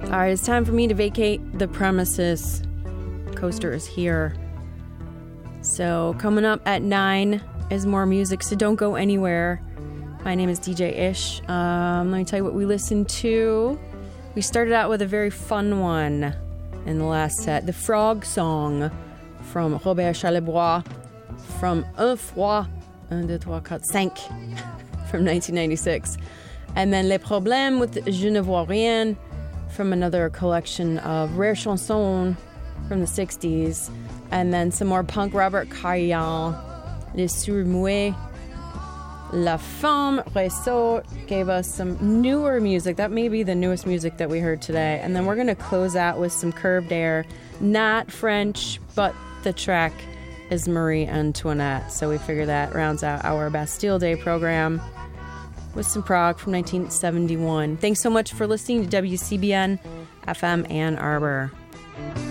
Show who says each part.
Speaker 1: All right, it's time for me to vacate the premises. Coaster is here. So coming up at 9 is more music, so don't go anywhere. My name is DJ Ish. Let me tell you what we listened to. We started out with a very fun one in the last set. The Frog Song from Robert Charlebois from Un Froid, 1, 2, 3, 4, 5 from 1996. And then Les Problèmes with Je ne vois rien from another collection of rare chansons from the 60s. And then some more punk, Robert Caillan, Les Sourds-Muets. La Femme Réseau gave us some newer music. That may be the newest music that we heard today. And then we're going to close out with some Curved Air. Not French, but the track is Marie Antoinette. So we figure that rounds out our Bastille Day program with some prog from 1971. Thanks so much for listening to WCBN FM Ann Arbor.